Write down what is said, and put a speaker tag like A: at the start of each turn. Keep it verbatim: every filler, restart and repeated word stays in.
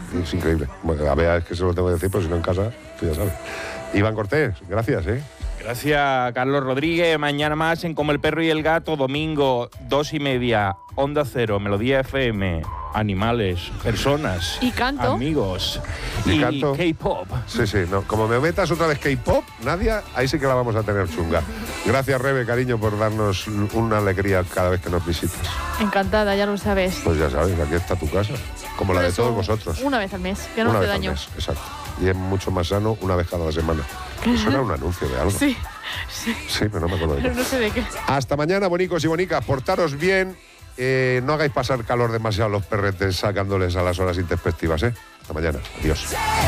A: Es increíble. Bueno, a ver, es que se lo tengo que decir, pero si no en casa, tú ya sabes. Iván Cortés, gracias, ¿eh?
B: Gracias, Carlos Rodríguez. Mañana más en Como el Perro y el Gato, domingo, dos y media, Onda Cero, Melodía F M, animales, personas,
C: y canto,
B: amigos
A: y,
B: y
A: canto.
B: K-pop.
A: Sí, sí, no. Como me metas otra vez K-pop, Nadia, ahí sí que la vamos a tener chunga. Gracias, Rebe, cariño, por darnos una alegría cada vez que nos visitas.
C: Encantada, ya lo sabes.
A: Pues ya sabes, aquí está tu casa, como la de todos vosotros.
C: Una vez al mes, que no
A: una
C: hace
A: vez
C: daño.
A: Al mes, exacto. Y es mucho más sano una vez cada semana. Eso era un anuncio de algo.
C: Sí, sí.
A: Sí, pero no me acuerdo de qué.
C: Pero no sé de qué.
A: Hasta mañana, bonicos y bonicas. Portaros bien. Eh, no hagáis pasar calor demasiado a los perretes sacándoles a las horas introspectivas, ¿eh? Hasta mañana. Adiós.